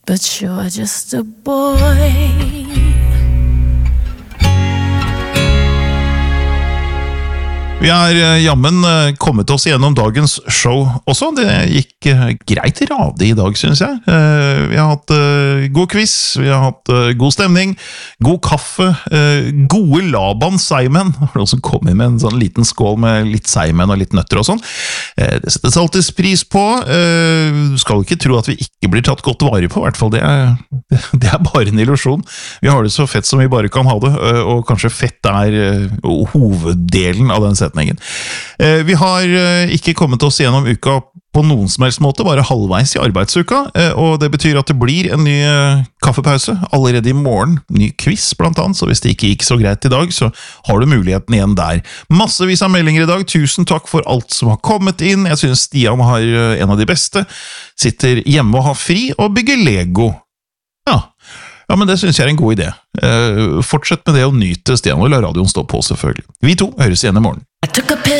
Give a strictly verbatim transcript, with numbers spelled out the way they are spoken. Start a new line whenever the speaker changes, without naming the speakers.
But you're just a boy.
Vi er jammen kommet oss gjennom dagens show også. Det gikk greit radig i dag, synes jeg. Vi har hatt god quiz, vi har hatt god stemning, god kaffe, gode Laban Seimen. Det var noen som kom inn med en sånn liten skål med litt Seimen og litt nøtter og sånn. Det settes alltid pris på. Du skal ikke tro at vi ikke blir tatt godt vare på, i hvert fall. Det er, det er bare en illusion. Vi har det så fett som vi bare kan ha det, og kanskje fett er hoveddelen av den setningen. Vi har ikke kommet oss gjennom uka på noen som helst måte, bare halvveis i arbeidsuka, og det betyr at det blir en ny kaffepause allerede i morgen, ny quiz blant annet, så hvis det ikke gikk så greit i dag, så har du muligheten igjen der. Massevis av meldinger i dag, tusen takk for alt som har kommet inn, jeg synes Stian har en av de beste, sitter hjemme og har fri og bygger Lego. Ja, Ja, men det synes jeg er en god idé. Fortsett med det å nyte Stian, og la radioen stå på selvfølgelig. Vi to høres igjen i morgen.